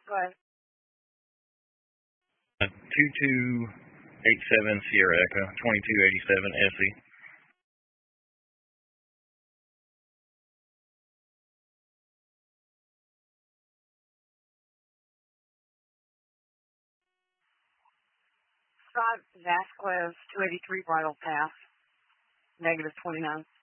Go ahead. 2287 Sierra Echo, 2287 SE. Scott Vasquez, 283 Bridle Path, -29.